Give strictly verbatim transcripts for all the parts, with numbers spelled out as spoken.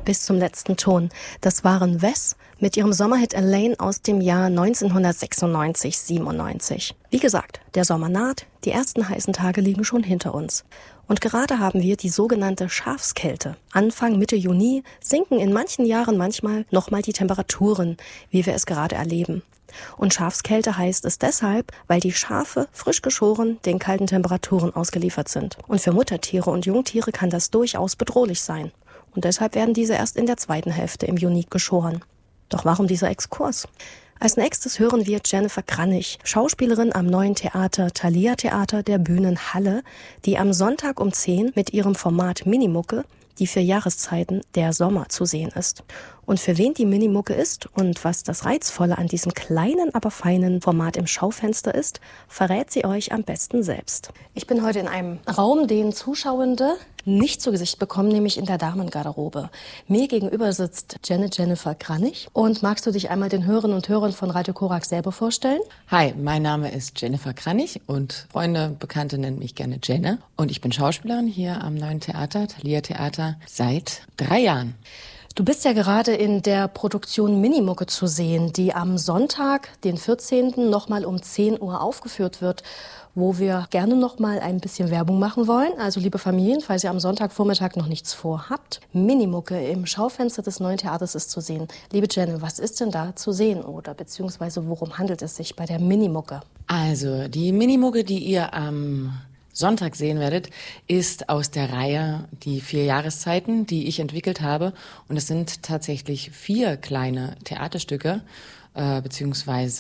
bis zum letzten Ton. Das waren Wes mit ihrem Sommerhit Elaine aus dem Jahr neunzehnhundertsechsundneunzig siebenundneunzig. Wie gesagt, der Sommer naht, die ersten heißen Tage liegen schon hinter uns. Und gerade haben wir die sogenannte Schafskälte. Anfang, Mitte Juni sinken in manchen Jahren manchmal nochmal die Temperaturen, wie wir es gerade erleben. Und Schafskälte heißt es deshalb, weil die Schafe, frisch geschoren, den kalten Temperaturen ausgeliefert sind. Und für Muttertiere und Jungtiere kann das durchaus bedrohlich sein. Und deshalb werden diese erst in der zweiten Hälfte im Juni geschoren. Doch warum dieser Exkurs? Als nächstes hören wir Jennifer Kranich, Schauspielerin am neuen Theater Thalia Theater der Bühnen Halle, die am Sonntag um zehn mit ihrem Format Minimucke, die vier Jahreszeiten, der Sommer zu sehen ist. Und für wen die Minimucke ist und was das Reizvolle an diesem kleinen, aber feinen Format im Schaufenster ist, verrät sie euch am besten selbst. Ich bin heute in einem Raum, den Zuschauende nicht zu Gesicht bekommen, nämlich in der Damengarderobe. Mir gegenüber sitzt Janet Jennifer Kranich. Und magst du dich einmal den Hörerinnen und Hörern von Radio Korax selber vorstellen? Hi, mein Name ist Jennifer Kranich und Freunde, Bekannte nennen mich gerne Jenne. Und ich bin Schauspielerin hier am neuen Theater, Thalia Theater, seit drei Jahren. Du bist ja gerade in der Produktion Minimucke zu sehen, die am Sonntag, den vierzehnten nochmal um zehn Uhr aufgeführt wird, wo wir gerne noch mal ein bisschen Werbung machen wollen. Also liebe Familien, falls ihr am Sonntagvormittag noch nichts vorhabt, Minimucke im Schaufenster des neuen Theaters ist zu sehen. Liebe Jenny, was ist denn da zu sehen oder beziehungsweise worum handelt es sich bei der Minimucke? Also die Minimucke, die ihr am Sonntag sehen werdet, ist aus der Reihe die vier Jahreszeiten, die ich entwickelt habe. Und es sind tatsächlich vier kleine Theaterstücke äh, beziehungsweise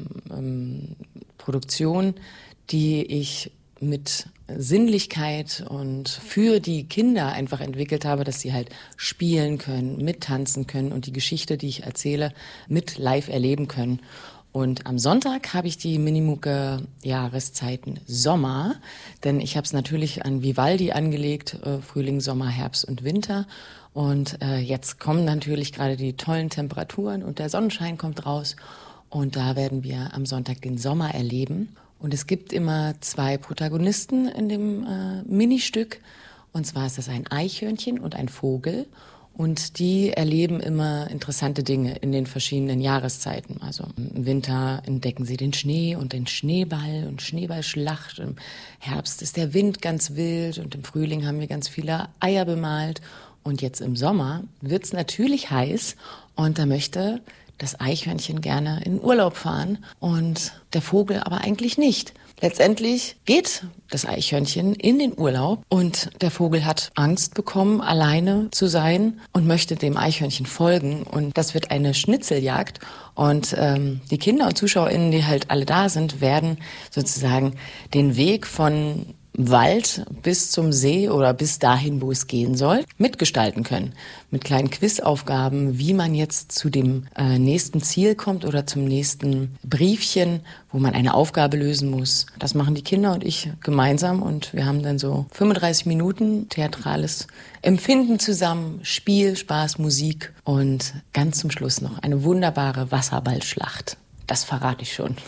ähm, Produktionen, die ich mit Sinnlichkeit und für die Kinder einfach entwickelt habe, dass sie halt spielen können, mittanzen können und die Geschichte, die ich erzähle, mit live erleben können. Und am Sonntag habe ich die Minimucke Jahreszeiten Sommer, denn ich habe es natürlich an Vivaldi angelegt, äh, Frühling, Sommer, Herbst und Winter. Und äh, jetzt kommen natürlich gerade die tollen Temperaturen und der Sonnenschein kommt raus. Und da werden wir am Sonntag den Sommer erleben. Und es gibt immer zwei Protagonisten in dem äh, Ministück. Und zwar ist das ein Eichhörnchen und ein Vogel. Und die erleben immer interessante Dinge in den verschiedenen Jahreszeiten. Also im Winter entdecken sie den Schnee und den Schneeball und Schneeballschlacht. Im Herbst ist der Wind ganz wild und im Frühling haben wir ganz viele Eier bemalt. Und jetzt im Sommer wird's natürlich heiß und da möchte das Eichhörnchen gerne in Urlaub fahren und der Vogel aber eigentlich nicht. Letztendlich geht das Eichhörnchen in den Urlaub und der Vogel hat Angst bekommen, alleine zu sein und möchte dem Eichhörnchen folgen. Und das wird eine Schnitzeljagd. Und ähm, die Kinder und ZuschauerInnen, die halt alle da sind, werden sozusagen den Weg von Wald bis zum See oder bis dahin, wo es gehen soll, mitgestalten können. Mit kleinen Quizaufgaben, wie man jetzt zu dem äh, nächsten Ziel kommt oder zum nächsten Briefchen, wo man eine Aufgabe lösen muss. Das machen die Kinder und ich gemeinsam und wir haben dann so fünfunddreißig Minuten theatrales Empfinden zusammen, Spiel, Spaß, Musik und ganz zum Schluss noch eine wunderbare Wasserballschlacht. Das verrate ich schon.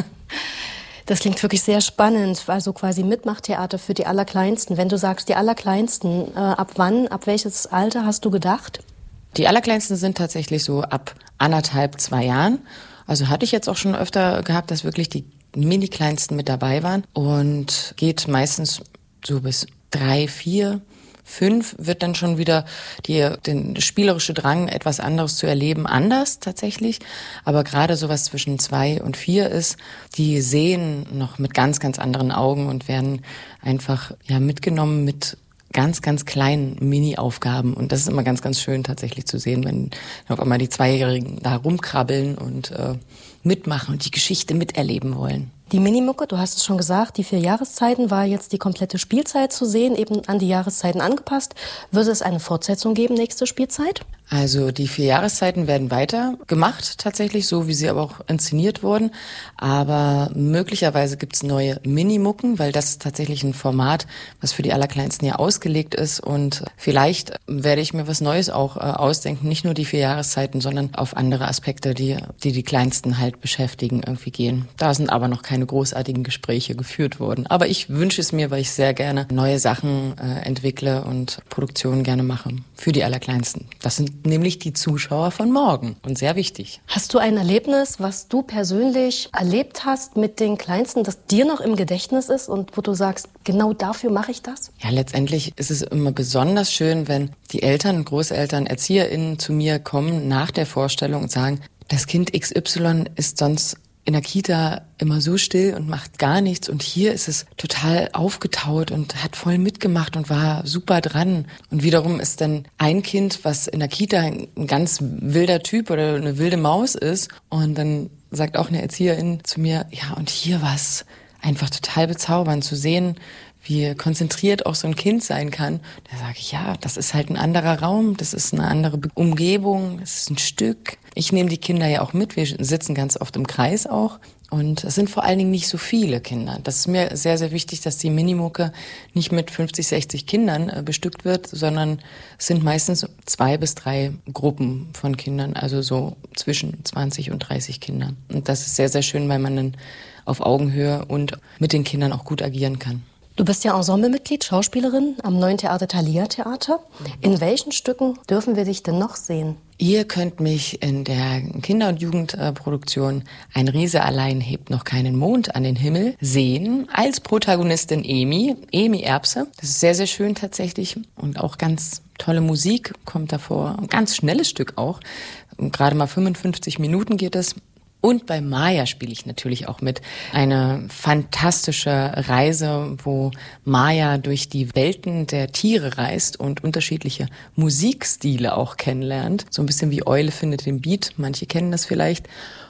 Das klingt wirklich sehr spannend, also quasi Mitmachtheater für die Allerkleinsten. Wenn du sagst, die Allerkleinsten, äh, ab wann, ab welches Alter hast du gedacht? Die Allerkleinsten sind tatsächlich so ab anderthalb, zwei Jahren. Also hatte ich jetzt auch schon öfter gehabt, dass wirklich die Mini-Kleinsten mit dabei waren. Und geht meistens so bis drei, vier, fünf wird dann schon wieder die, den spielerische Drang, etwas anderes zu erleben, anders tatsächlich. Aber gerade sowas zwischen zwei und vier ist, die sehen noch mit ganz, ganz anderen Augen und werden einfach ja mitgenommen mit ganz, ganz kleinen Mini-Aufgaben. Und das ist immer ganz, ganz schön tatsächlich zu sehen, wenn auf einmal die Zweijährigen da rumkrabbeln und äh, mitmachen und die Geschichte miterleben wollen. Die Minimucke, du hast es schon gesagt, die vier Jahreszeiten war jetzt die komplette Spielzeit zu sehen, eben an die Jahreszeiten angepasst. Wird es eine Fortsetzung geben, nächste Spielzeit? Also die vier Jahreszeiten werden weiter gemacht, tatsächlich, so wie sie aber auch inszeniert wurden. Aber möglicherweise gibt's neue Minimucken, weil das ist tatsächlich ein Format, was für die Allerkleinsten ja ausgelegt ist. Und vielleicht werde ich mir was Neues auch äh, ausdenken, nicht nur die vier Jahreszeiten, sondern auf andere Aspekte, die, die die Kleinsten halt beschäftigen, irgendwie gehen. Da sind aber noch keine großartigen Gespräche geführt worden. Aber ich wünsche es mir, weil ich sehr gerne neue Sachen äh, entwickle und Produktionen gerne mache für die Allerkleinsten. Das sind nämlich die Zuschauer von morgen und sehr wichtig. Hast du ein Erlebnis, was du persönlich erlebt hast mit den Kleinsten, das dir noch im Gedächtnis ist und wo du sagst, genau dafür mache ich das? Ja, letztendlich ist es immer besonders schön, wenn die Eltern, Großeltern, ErzieherInnen zu mir kommen nach der Vorstellung und sagen, das Kind X Y ist sonst in der Kita immer so still und macht gar nichts und hier ist es total aufgetaut und hat voll mitgemacht und war super dran. Und wiederum ist dann ein Kind, was in der Kita ein ganz wilder Typ oder eine wilde Maus ist und dann sagt auch eine Erzieherin zu mir, ja und hier war es einfach total bezaubernd zu sehen, wie konzentriert auch so ein Kind sein kann. Da sage ich, ja, das ist halt ein anderer Raum, das ist eine andere Umgebung, es ist ein Stück. Ich nehme die Kinder ja auch mit, wir sitzen ganz oft im Kreis auch. Und es sind vor allen Dingen nicht so viele Kinder. Das ist mir sehr, sehr wichtig, dass die Minimucke nicht mit fünfzig, sechzig Kindern äh, bestückt wird, sondern es sind meistens zwei bis drei Gruppen von Kindern, also so zwischen zwanzig und dreißig Kindern. Und das ist sehr, sehr schön, weil man dann auf Augenhöhe und mit den Kindern auch gut agieren kann. Du bist ja Ensemblemitglied, Schauspielerin am Neuen Theater Thalia Theater. In welchen Stücken dürfen wir dich denn noch sehen? Ihr könnt mich in der Kinder- und Jugendproduktion Ein Riese allein hebt noch keinen Mond an den Himmel sehen, als Protagonistin Emi, Emi Erbse. Das ist sehr, sehr schön tatsächlich und auch ganz tolle Musik kommt davor. Ein ganz schnelles Stück auch. Gerade mal fünfundfünfzig Minuten geht es. Und bei Maya spiele ich natürlich auch mit. Eine fantastische Reise, wo Maya durch die Welten der Tiere reist und unterschiedliche Musikstile auch kennenlernt. So ein bisschen wie Eule findet den Beat, manche kennen das vielleicht.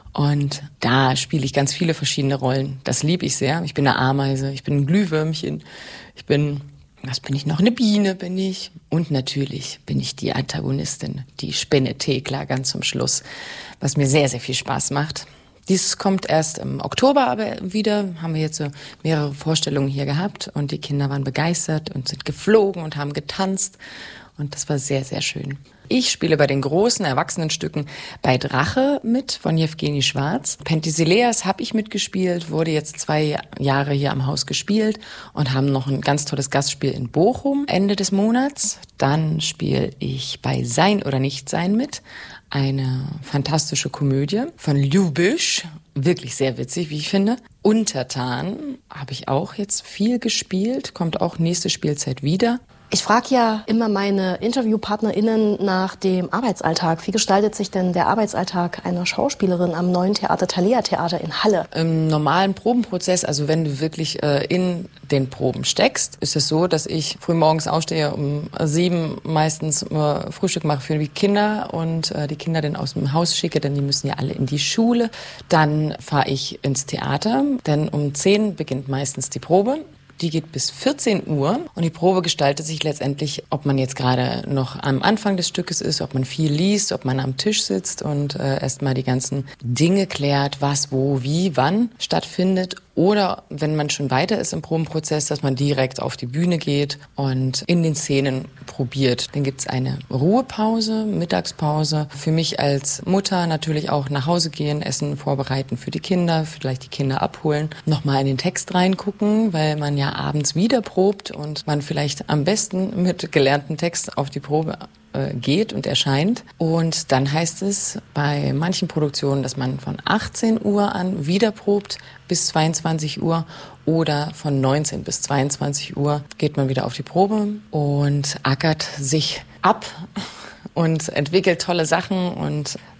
Und da spiele ich ganz viele verschiedene Rollen. Das liebe ich sehr. Ich bin eine Ameise, ich bin ein Glühwürmchen, ich bin... Was bin ich noch? Eine Biene bin ich. Und natürlich bin ich die Antagonistin, die Spinne Thekla ganz zum Schluss, was mir sehr, sehr viel Spaß macht. Dies kommt erst im Oktober aber wieder, haben wir jetzt so mehrere Vorstellungen hier gehabt und die Kinder waren begeistert und sind geflogen und haben getanzt und das war sehr, sehr schön. Ich spiele bei den großen Erwachsenenstücken bei Drache mit von Jewgeni Schwarz. Penthesilea habe ich mitgespielt, wurde jetzt zwei Jahre hier am Haus gespielt und haben noch ein ganz tolles Gastspiel in Bochum Ende des Monats. Dann spiele ich bei Sein oder Nichtsein mit, eine fantastische Komödie von Ljubisch, wirklich sehr witzig, wie ich finde. Untertan habe ich auch jetzt viel gespielt, kommt auch nächste Spielzeit wieder. Ich frage ja immer meine InterviewpartnerInnen nach dem Arbeitsalltag. Wie gestaltet sich denn der Arbeitsalltag einer Schauspielerin am Neuen Theater Thalia Theater in Halle? Im normalen Probenprozess, also wenn du wirklich äh, in den Proben steckst, ist es so, dass ich frühmorgens aufstehe, um sieben meistens äh, Frühstück mache für die Kinder und äh, die Kinder dann aus dem Haus schicke, denn die müssen ja alle in die Schule. Dann fahre ich ins Theater, denn um zehn beginnt meistens die Probe. Die geht bis vierzehn Uhr und die Probe gestaltet sich letztendlich, ob man jetzt gerade noch am Anfang des Stückes ist, ob man viel liest, ob man am Tisch sitzt und äh, erstmal die ganzen Dinge klärt, was, wo, wie, wann stattfindet. Oder wenn man schon weiter ist im Probenprozess, dass man direkt auf die Bühne geht und in den Szenen probiert. Dann gibt's eine Ruhepause, Mittagspause. Für mich als Mutter natürlich auch nach Hause gehen, Essen vorbereiten für die Kinder, vielleicht die Kinder abholen, nochmal in den Text reingucken, weil man ja abends wieder probt und man vielleicht am besten mit gelernten Text auf die Probe geht und erscheint. Und dann heißt es bei manchen Produktionen, dass man von achtzehn Uhr an wieder probt bis zweiundzwanzig Uhr oder von neunzehn bis zweiundzwanzig Uhr geht man wieder auf die Probe und ackert sich ab und entwickelt tolle Sachen und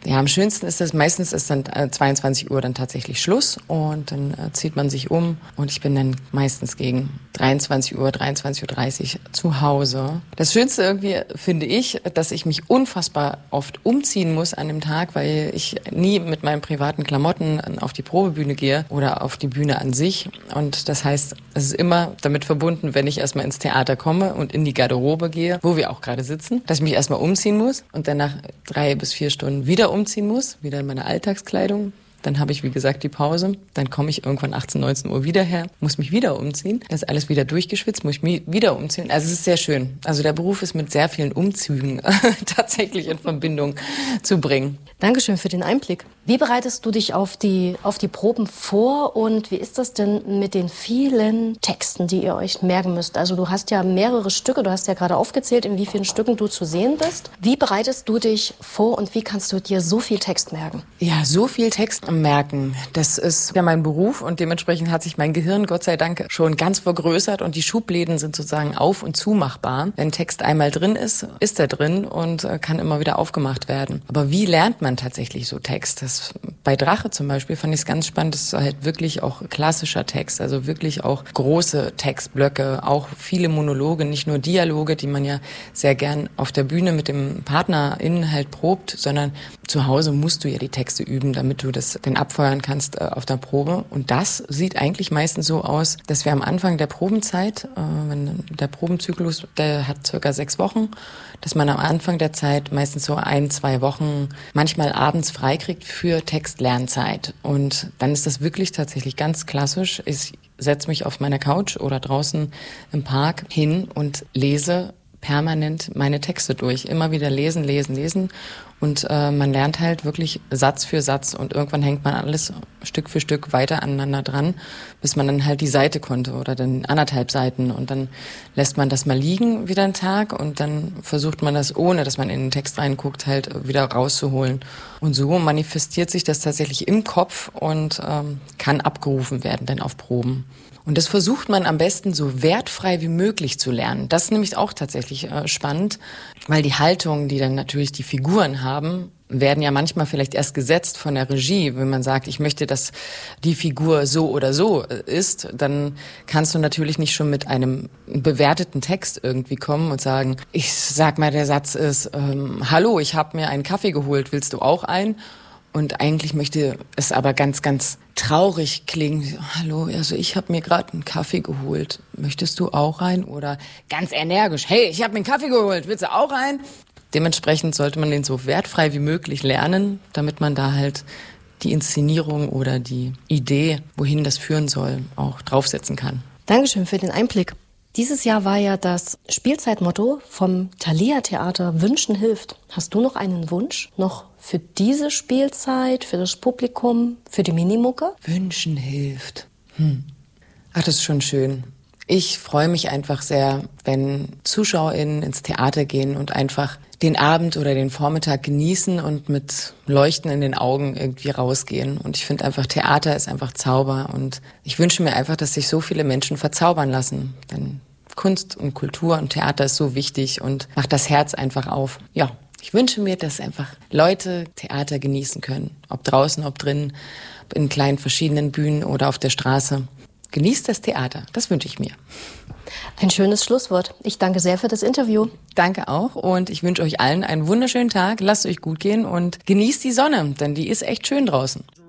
Ja, am schönsten ist es, meistens ist dann äh, zweiundzwanzig Uhr dann tatsächlich Schluss und dann äh, zieht man sich um und ich bin dann meistens gegen dreiundzwanzig Uhr, dreiundzwanzig Uhr dreißig zu Hause. Das Schönste irgendwie finde ich, dass ich mich unfassbar oft umziehen muss an dem Tag, weil ich nie mit meinen privaten Klamotten auf die Probebühne gehe oder auf die Bühne an sich. Und das heißt, es ist immer damit verbunden, wenn ich erstmal ins Theater komme und in die Garderobe gehe, wo wir auch gerade sitzen, dass ich mich erstmal umziehen muss und dann nach drei bis vier Stunden wieder umziehen muss, wieder in meine Alltagskleidung. Dann habe ich, wie gesagt, die Pause. Dann komme ich irgendwann achtzehn, neunzehn Uhr wieder her, muss mich wieder umziehen. Das ist alles wieder durchgeschwitzt, muss ich mich wieder umziehen. Also es ist sehr schön. Also der Beruf ist mit sehr vielen Umzügen tatsächlich in Verbindung zu bringen. Dankeschön für den Einblick. Wie bereitest du dich auf die, auf die Proben vor und wie ist das denn mit den vielen Texten, die ihr euch merken müsst? Also du hast ja mehrere Stücke, du hast ja gerade aufgezählt, in wie vielen Stücken du zu sehen bist. Wie bereitest du dich vor und wie kannst du dir so viel Text merken? Ja, so viel Text merken, das ist ja mein Beruf und dementsprechend hat sich mein Gehirn Gott sei Dank schon ganz vergrößert und die Schubläden sind sozusagen auf- und zumachbar. Wenn Text einmal drin ist, ist er drin und kann immer wieder aufgemacht werden. Aber wie lernt man tatsächlich so Text? Das bei Drache zum Beispiel fand ich es ganz spannend, das ist halt wirklich auch klassischer Text, also wirklich auch große Textblöcke, auch viele Monologe, nicht nur Dialoge, die man ja sehr gern auf der Bühne mit dem PartnerInnen halt probt, sondern zu Hause musst du ja die Texte üben, damit du das dann abfeuern kannst äh, auf der Probe. Und das sieht eigentlich meistens so aus, dass wir am Anfang der Probenzeit, äh, wenn der Probenzyklus, der hat circa sechs Wochen, dass man am Anfang der Zeit meistens so ein, zwei Wochen manchmal abends freikriegt für Textlernzeit. Und dann ist das wirklich tatsächlich ganz klassisch. Ich setze mich auf meiner Couch oder draußen im Park hin und lese permanent meine Texte durch. Immer wieder lesen, lesen, lesen. Und äh, man lernt halt wirklich Satz für Satz und irgendwann hängt man alles Stück für Stück weiter aneinander dran, bis man dann halt die Seite konnte oder dann anderthalb Seiten und dann lässt man das mal liegen wieder einen Tag und dann versucht man das, ohne dass man in den Text reinguckt, halt wieder rauszuholen. Und so manifestiert sich das tatsächlich im Kopf und ähm, kann abgerufen werden dann auf Proben. Und das versucht man am besten so wertfrei wie möglich zu lernen. Das ist nämlich auch tatsächlich äh, spannend, weil die Haltung, die dann natürlich die Figuren haben, werden ja manchmal vielleicht erst gesetzt von der Regie. Wenn man sagt, ich möchte, dass die Figur so oder so ist, dann kannst du natürlich nicht schon mit einem bewerteten Text irgendwie kommen und sagen, ich sag mal, der Satz ist, ähm, hallo, ich habe mir einen Kaffee geholt, willst du auch einen? Und eigentlich möchte es aber ganz, ganz traurig klingen. Hallo, also ich habe mir gerade einen Kaffee geholt. Möchtest du auch rein? Oder ganz energisch. Hey, ich habe mir einen Kaffee geholt. Willst du auch rein? Dementsprechend sollte man den so wertfrei wie möglich lernen, damit man da halt die Inszenierung oder die Idee, wohin das führen soll, auch draufsetzen kann. Dankeschön für den Einblick. Dieses Jahr war ja das Spielzeitmotto vom Thalia Theater Wünschen hilft. Hast du noch einen Wunsch? Noch für diese Spielzeit, für das Publikum, für die Minimucke? Wünschen hilft. Hm. Ach, das ist schon schön. Ich freue mich einfach sehr, wenn ZuschauerInnen ins Theater gehen und einfach den Abend oder den Vormittag genießen und mit Leuchten in den Augen irgendwie rausgehen. Und ich finde einfach, Theater ist einfach Zauber. Und ich wünsche mir einfach, dass sich so viele Menschen verzaubern lassen. Denn Kunst und Kultur und Theater ist so wichtig und macht das Herz einfach auf. Ja, ich wünsche mir, dass einfach Leute Theater genießen können. Ob draußen, ob drinnen, in kleinen verschiedenen Bühnen oder auf der Straße. Genießt das Theater, das wünsche ich mir. Ein schönes Schlusswort. Ich danke sehr für das Interview. Danke auch und ich wünsche euch allen einen wunderschönen Tag. Lasst euch gut gehen und genießt die Sonne, denn die ist echt schön draußen.